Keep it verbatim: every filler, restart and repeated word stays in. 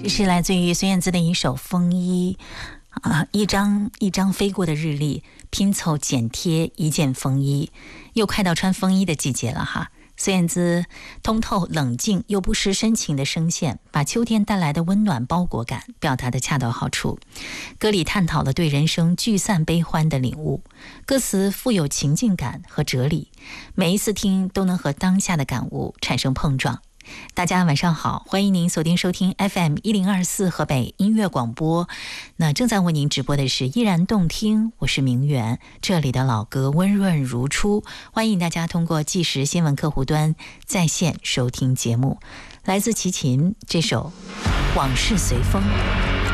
是来自于孙燕姿的一首《风衣》啊，一张一张飞过的日历，拼凑剪贴一件风衣。又快到穿风衣的季节了哈。孙燕姿通透冷静又不失深情的声线，把秋天带来的温暖包裹感表达得恰到好处。歌里探讨了对人生聚散悲欢的领悟，歌词富有情境感和哲理，每一次听都能和当下的感悟产生碰撞。大家晚上好，欢迎您锁定收听 F M 一零二四河北音乐广播。那正在为您直播的是依然动听，我是明媛，这里的老歌温润如初，欢迎大家通过即时新闻客户端在线收听节目。来自齐秦这首《往事随风》。